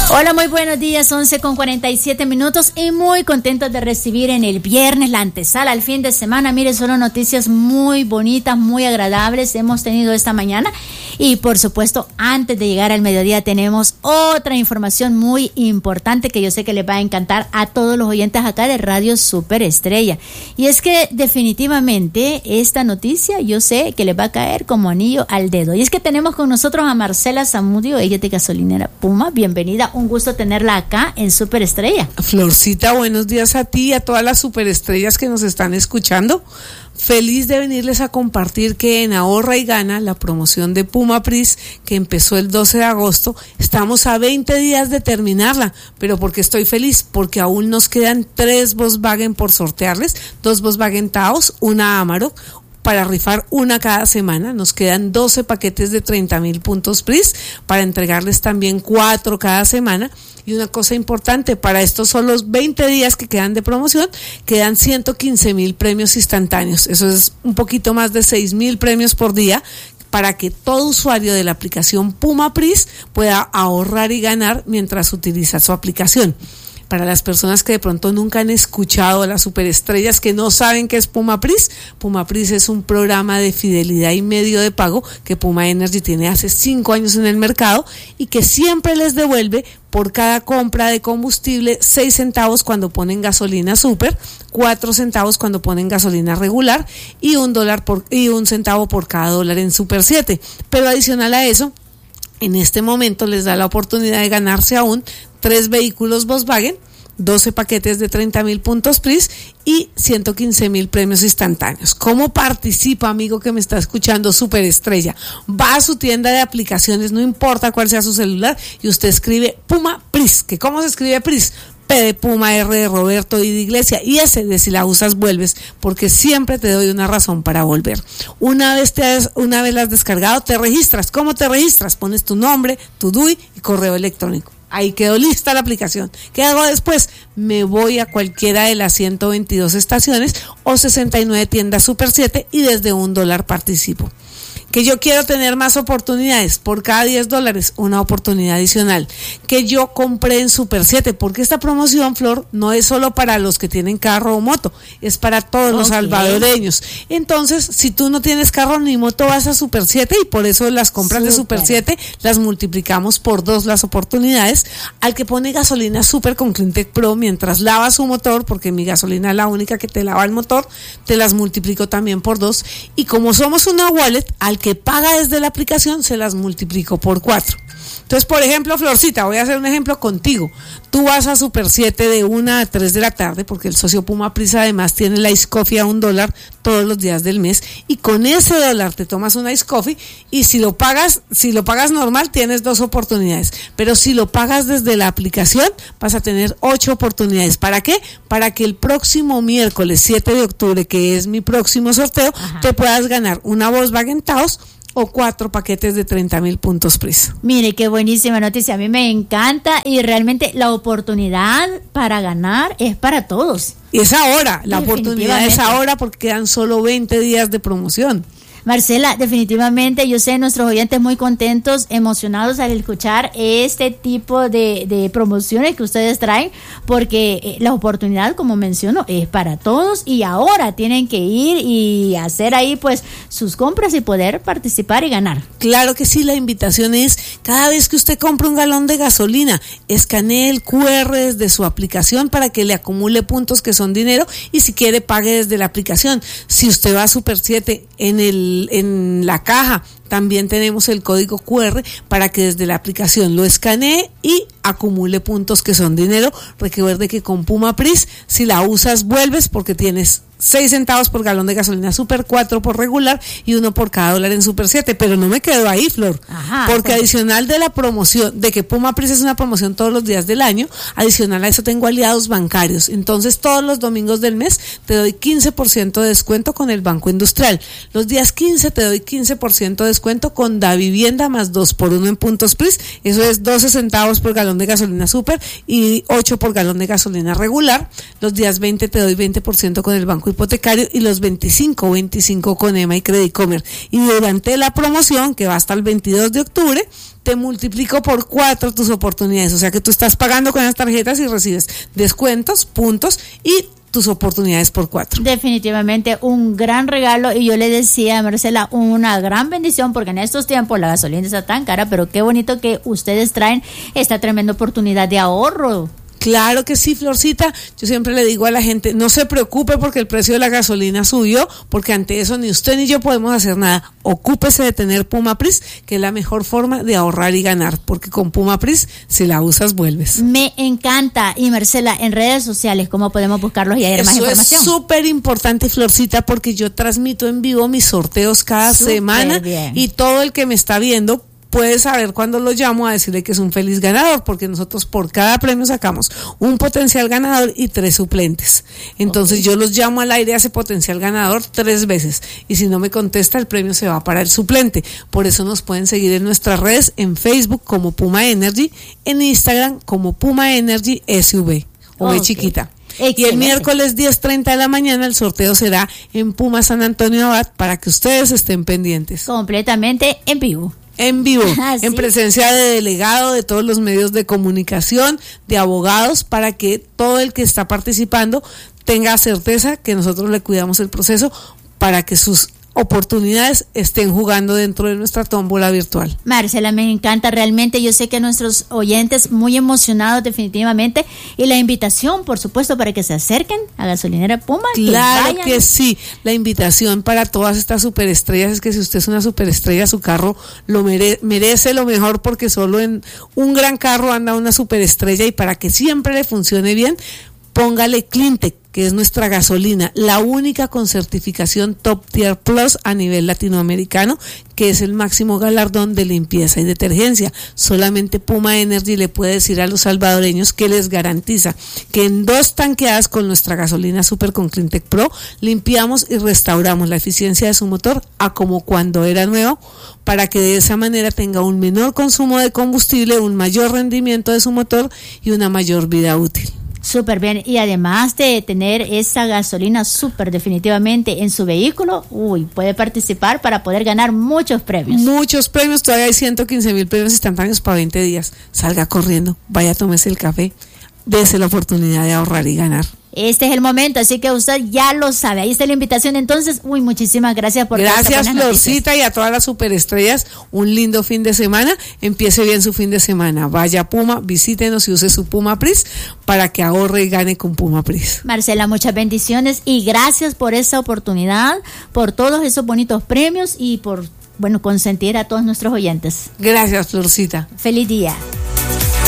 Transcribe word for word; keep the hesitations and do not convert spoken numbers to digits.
Hola, muy buenos días, once con cuarenta y siete minutos y muy contentos de recibir en el viernes la antesala al fin de semana. Mire, solo noticias muy bonitas, muy agradables hemos tenido esta mañana y por supuesto antes de llegar al mediodía tenemos otra información muy importante que yo sé que les va a encantar a todos los oyentes acá de Radio Super Estrella. Y es que definitivamente esta noticia yo sé que les va a caer como anillo al dedo. Y es que tenemos con nosotros a Marcela Zamudio, ella es de Gasolinera Puma. Bienvenida. Un gusto tenerla acá en Super Estrella. Florcita, buenos días a ti y a todas las superestrellas que nos están escuchando. Feliz de venirles a compartir que en Ahorra y Gana, la promoción de Puma Pris, que empezó el doce de agosto, estamos a veinte días de terminarla. ¿Pero por qué estoy feliz? Porque aún nos quedan tres Volkswagen por sortearles, dos Volkswagen Taos, una Amarok, para rifar una cada semana. Nos quedan doce paquetes de treinta mil puntos Pris para entregarles también cuatro cada semana. Y una cosa importante, para estos son los veinte días que quedan de promoción, quedan ciento quince mil premios instantáneos. Eso es un poquito más de seis mil premios por día, para que todo usuario de la aplicación Puma Pris pueda ahorrar y ganar mientras utiliza su aplicación. Para las personas que de pronto nunca han escuchado a las superestrellas, que no saben qué es Puma Pris, Puma Pris es un programa de fidelidad y medio de pago que Puma Energy tiene hace cinco años en el mercado y que siempre les devuelve por cada compra de combustible seis centavos cuando ponen gasolina super, cuatro centavos cuando ponen gasolina regular y un dólar por, y un centavo por cada dólar en Super siete. Pero adicional a eso, en este momento les da la oportunidad de ganarse aún tres vehículos Volkswagen, doce paquetes de treinta mil puntos Pris y ciento quince mil premios instantáneos. ¿Cómo participa, amigo que me está escuchando, Superestrella? Va a su tienda de aplicaciones, no importa cuál sea su celular, y usted escribe Puma Pris. ¿Que cómo se escribe Pris? P de Puma, R de Roberto y de Iglesia, y ese de si la usas vuelves, porque siempre te doy una razón para volver. Una vez te has, una vez la has descargado, te registras. ¿Cómo te registras? Pones tu nombre, tu D U I y correo electrónico. Ahí quedó lista la aplicación. ¿Qué hago después? Me voy a cualquiera de las ciento veintidós estaciones o sesenta y nueve tiendas Super siete y desde un dólar participo. Que yo quiero tener más oportunidades, por cada diez dólares una oportunidad adicional. Que yo compré en Super siete, porque esta promoción, Flor, no es solo para los que tienen carro o moto, es para todos okay. los salvadoreños. Entonces, si tú no tienes carro ni moto, vas a Super siete y por eso las compras Super. de Super siete las multiplicamos por dos las oportunidades. Al que pone gasolina Super con Cleantech Pro mientras lava su motor, porque mi gasolina es la única que te lava el motor, te las multiplico también por dos. Y como somos una wallet, al que paga desde la aplicación se las multiplico por cuatro. Entonces, por ejemplo, Florcita, voy a hacer un ejemplo contigo. Tú vas a Super siete de una a tres de la tarde, porque el socio Puma Pris además tiene la Ice Coffee a un dólar todos los días del mes, y con ese dólar te tomas una Ice Coffee, y si lo pagas, si lo pagas normal, tienes dos oportunidades, pero si lo pagas desde la aplicación, vas a tener ocho oportunidades. ¿Para qué? Para que el próximo miércoles siete de octubre, que es mi próximo sorteo, Ajá. te puedas ganar una Volkswagen Taos o cuatro paquetes de treinta mil puntos Pris. Mire, qué buenísima noticia, a mí me encanta y realmente la oportunidad para ganar es para todos. Y es ahora, la oportunidad es ahora porque quedan solo veinte días de promoción. Marcela, definitivamente yo sé nuestros oyentes muy contentos, emocionados al escuchar este tipo de, de promociones que ustedes traen, porque la oportunidad, como menciono, es para todos y ahora tienen que ir y hacer ahí pues sus compras y poder participar y ganar. Claro que sí, la invitación es cada vez que usted compre un galón de gasolina, escanee el cu erre desde su aplicación para que le acumule puntos que son dinero y si quiere pague desde la aplicación. Si usted va a Super siete en el en la caja también tenemos el código cu erre para que desde la aplicación lo escanee y acumule puntos que son dinero. Recuerde que con Puma Pris, si la usas, vuelves porque tienes seis centavos por galón de gasolina Super, cuatro por regular y uno por cada dólar en Super siete. Pero no me quedo ahí, Flor, Ajá, porque pues. adicional de la promoción, de que Puma Pris es una promoción todos los días del año, adicional a eso tengo aliados bancarios. Entonces todos los domingos del mes te doy quince por ciento de descuento con el Banco Industrial. Los días quince te doy quince por ciento de descuento con Davivienda más dos por uno en puntos Pris. Eso es doce centavos por galón de gasolina Super y ocho por galón de gasolina regular. Los días veinte te doy veinte por ciento con el Banco hipotecario y los veinticinco, veinticinco con E M A y Credit Commerce. Y durante la promoción, que va hasta el veintidós de octubre, te multiplico por cuatro tus oportunidades. O sea que tú estás pagando con las tarjetas y recibes descuentos, puntos y tus oportunidades por cuatro. Definitivamente un gran regalo, y yo le decía a Marcela, una gran bendición, porque en estos tiempos la gasolina está tan cara, pero qué bonito que ustedes traen esta tremenda oportunidad de ahorro. Claro que sí, Florcita. Yo siempre le digo a la gente, no se preocupe porque el precio de la gasolina subió, porque ante eso ni usted ni yo podemos hacer nada. Ocúpese de tener Puma Pris, que es la mejor forma de ahorrar y ganar, porque con Puma Pris, si la usas, vuelves. Me encanta. Y Marcela, en redes sociales, ¿cómo podemos buscarlos y hallar más información? Eso es súper importante, Florcita, porque yo transmito en vivo mis sorteos cada Súper semana bien. Y todo el que me está viendo puede saber cuando lo llamo a decirle que es un feliz ganador, porque nosotros por cada premio sacamos un potencial ganador y tres suplentes. Entonces okay. yo los llamo al aire a ese potencial ganador tres veces, y si no me contesta, el premio se va para el suplente. Por eso nos pueden seguir en nuestras redes, en Facebook como Puma Energy, en Instagram como Puma Energy S V, o V okay. chiquita. Excelente. Y el miércoles diez treinta de la mañana el sorteo será en Puma San Antonio Abad, para que ustedes estén pendientes. Completamente en vivo. En vivo, ah, ¿sí? En presencia de delegado, de todos los medios de comunicación, de abogados, para que todo el que está participando tenga certeza que nosotros le cuidamos el proceso para que sus oportunidades estén jugando dentro de nuestra tómbola virtual. Marcela, me encanta realmente. Yo sé que nuestros oyentes muy emocionados definitivamente, y la invitación, por supuesto, para que se acerquen a Gasolinera Puma. Claro que, que sí, la invitación para todas estas superestrellas es que si usted es una superestrella, su carro lo mere- merece lo mejor, porque solo en un gran carro anda una superestrella, y para que siempre le funcione bien, póngale Cleantech, que es nuestra gasolina, la única con certificación Top Tier Plus a nivel latinoamericano, que es el máximo galardón de limpieza y detergencia. Solamente Puma Energy le puede decir a los salvadoreños que les garantiza que en dos tanqueadas con nuestra gasolina Super con Cleantech Pro limpiamos y restauramos la eficiencia de su motor a como cuando era nuevo, para que de esa manera tenga un menor consumo de combustible, un mayor rendimiento de su motor y una mayor vida útil. Súper bien, y además de tener esa gasolina súper definitivamente en su vehículo, uy, puede participar para poder ganar muchos premios. Muchos premios, todavía hay ciento quince mil premios instantáneos para veinte días. Salga corriendo, vaya, tómese el café, dése la oportunidad de ahorrar y ganar. Este es el momento, así que usted ya lo sabe. Ahí está la invitación. Entonces, uy, muchísimas gracias por Gracias, Florcita, y a todas las superestrellas, un lindo fin de semana. Empiece bien su fin de semana. Vaya a Puma, visítenos y use su Puma Pris para que ahorre y gane con Puma Pris. Marcela, muchas bendiciones y gracias por esa oportunidad, por todos esos bonitos premios y por, bueno, consentir a todos nuestros oyentes. Gracias, Florcita. Feliz día.